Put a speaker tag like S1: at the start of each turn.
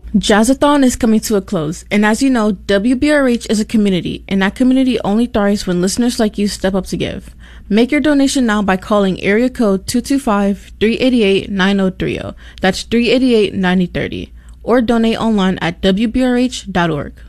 S1: Jazzathon is coming to a close, and as you know, WBRH is a community, and that community only thrives when listeners like you step up to give. Make your donation now by calling area code 225-388-9030. That's 388-9030. Or donate online at wbrh.org.